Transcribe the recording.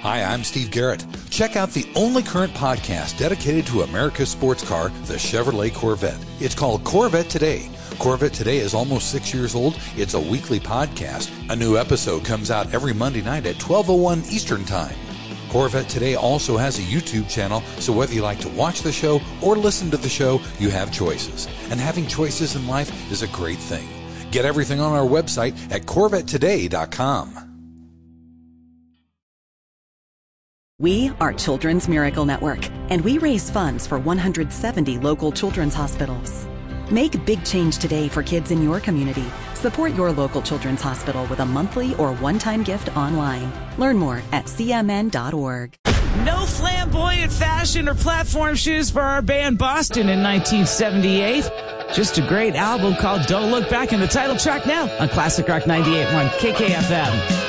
Hi, I'm Steve Garrett. Check out the only current podcast dedicated to America's sports car, the Chevrolet Corvette. It's called Corvette Today. Corvette Today is almost 6 years old. It's a weekly podcast. A new episode comes out every Monday night at 12:01 Eastern Time. Corvette Today also has a YouTube channel, so whether you like to watch the show or listen to the show, you have choices. And having choices in life is a great thing. Get everything on our website at CorvetteToday.com. We are Children's Miracle Network, and we raise funds for 170 local children's hospitals. Make big change today for kids in your community. Support your local children's hospital with a monthly or one-time gift online. Learn more at cmn.org. No flamboyant fashion or platform shoes for our band Boston in 1978. Just a great album called Don't Look Back, and the title track now on Classic Rock 98.1 KKFM.